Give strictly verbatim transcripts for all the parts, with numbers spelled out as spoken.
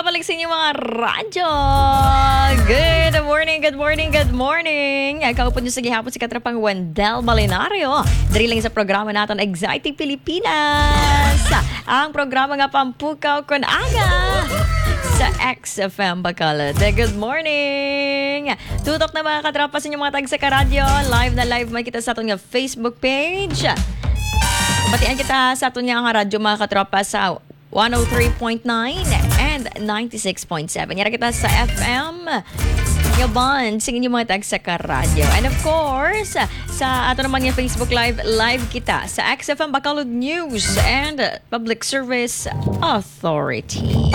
babalik sa inyo mga radyo. Good morning, good morning, good morning. Kaupo nyo sa gihapon si Katrapang Wendell Balinario. Dari lang sa programa natin Anxiety Pilipinas. Ang programa nga pampukaw kon aga sa X F M Bacolod. Good morning! Tutok na mga katrapa sa inyong mga tag sa karadyo. Live na live may kita sa aton nga Facebook page. Batian kita sa aton nga nga radyo mga katrapa sa one oh three point nine and ninety-six point seven. Yara kita sa F M Yaban, sa inyong mga tag sa karadyo. And of course, sa ato naman yung Facebook Live, live kita sa X F M Bacolod News and Public Service Authority.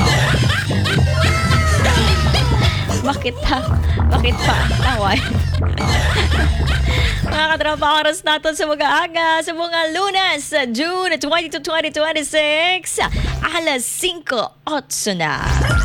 Bakit pa? Bakit pa? Taway. Mga katropa, oras natin sa mga aga, sa mga Lunes, June twenty-second, twenty twenty-six, alas singko otso na.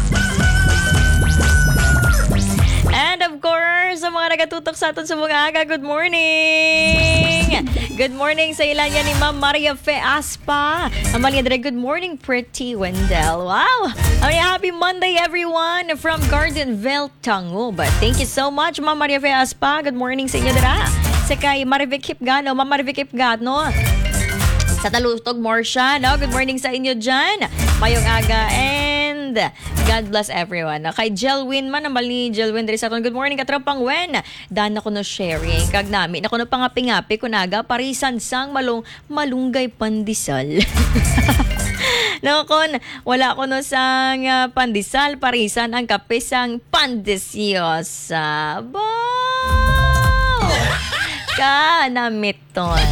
And of course, sa mga nagatutok sa atin sa mga aga, good morning! Good morning sa ilan yan ni Ma'am Maria Fe Aspa. Amalia Dre, good morning, Pretty Wendell. Wow! Ay, happy Monday, everyone, from Gardenville, Tangub. Thank you so much, Ma'am Maria Fe Aspa. Good morning sa inyo, Dra. Sa kay Marivic Hipgano, Ma'am Marivic Hipgano. Sa Talutog, Morsha, no? Good morning sa inyo dyan. Mayong aga and God bless everyone. Kay Jelwin man, namal ni Jelwin diri sa aton. Good morning, katrampang Wen. Dan ako no sharing. Kag namin, ako no pangapi-ngapi kunaga, parisan sang malong malunggay pandisal. Nakon, wala ko no sang uh, pandisal, parisan ang kape sang pandisyosa. Wow! Ka namiton.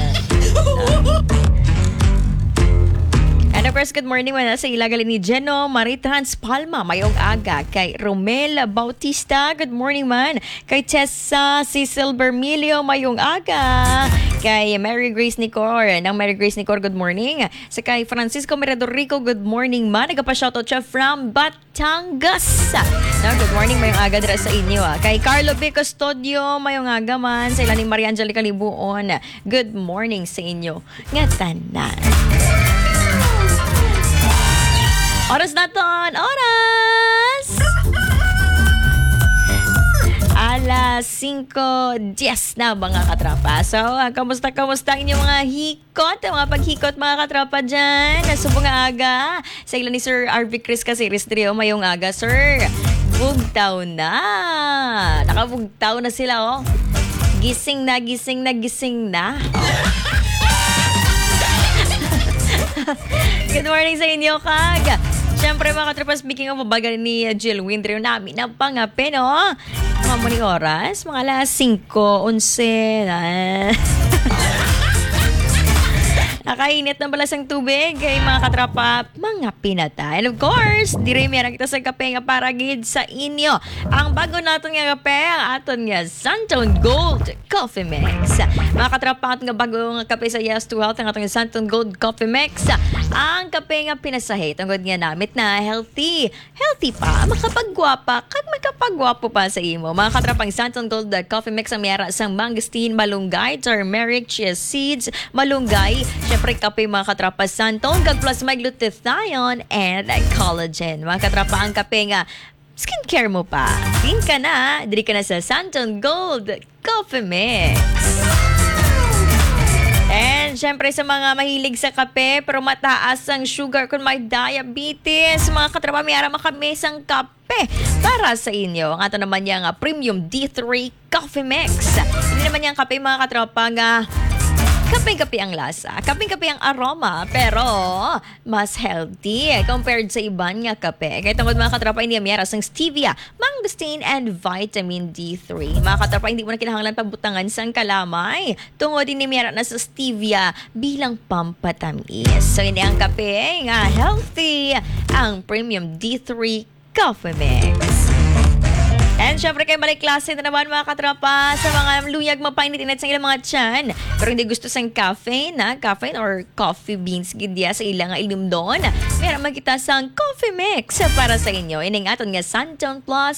And of course, good morning wala sa ilagali ni Geno Maritrans Palma. Mayong aga. Kay Romel Bautista, good morning man. Kay Tessa Cecil Bermilio, mayong aga. Kay Mary Grace Nicor, ng Mary Grace Nicor, good morning. Sa kay Francisco Mirador Rico, good morning man. Nagpa-shoutout siya from Batangas. No, good morning, mayong aga dira sa inyo. Ah. Kay Carlo B. Custodio, mayong aga man. Sa ilan ni Maria Angelica Libuon, good morning sa inyo. Nga tanan. Oras na ton! Oras! Alas singko diyes na mga katrapa. So, uh, kamusta, kamusta inyong mga hikot? Mga paghikot mga katrapa dyan. Subong aga. Sa ilan ni Sir R V Chris kasi Ristrio, mayong aga, Sir. Bugtaw na. Nakabugtaw na sila, oh. Gising na, gising na, gising na. Good morning sa inyo, Kag. Siyempre mga katropa, speaking of bagal ni Jill Windrew namin na pangape, no? Mga muni oras, mga alas singko, onse. Nakainit ng balasang tubig kay mga katrapa, mga pinata. And of course, dire meron kita sa kape nga para gid sa inyo. Ang bago natin nga kape, ang aton nga Santon Gold Coffee Mix. Mga katrapa, aton nga bago nga kape sa Yes to Health, ang aton nga Santon Gold Coffee Mix. Ang kape nga pinasahe, tungod nga namit na healthy. Healthy pa, makapagwapa, kag makapagwapo pa sa imo. Mga katrapang Santon Gold Coffee Mix ang mayara sang mangosteen, malunggay, turmeric, chia seeds, malunggay, siyempre kape mga katrapa Santon, kag plus may glutathione and collagen. Mga katrapa, ang kape nga skincare mo pa. Tin ka na, diri ka na sa Santon Gold Coffee Mix. And syempre sa mga mahilig sa kape pero mataas ang sugar kung may diabetes, mga katrapa, may arama kami sang kape para sa inyo. Ang ato naman yung uh, Premium D three Coffee Mix. Hindi naman yung kape mga katrapa nga kaping-kape ang lasa, kaping-kape ang aroma, pero mas healthy compared sa iban nga kape. Kaya tungkol mga katrapa, hindi miyara sang stevia, mangosteen, and vitamin D three. Mga katrapa, hindi mo na kinahanglan pagbutangan sang kalamay. Tungkol din miyara na sa stevia bilang pampatamis. So, hindi ang kape nga healthy, ang Premium D three Coffee Mix. And syempre kayo balik klase na naman mga katrapa sa mga luyag mapainitinat sa ilang mga tiyan. Pero hindi gusto sang caffeine, na caffeine or coffee beans gidya sa ilang nga inom doon. Meron magkita sang coffee mix para sa inyo. Ining aton nga Santon Plus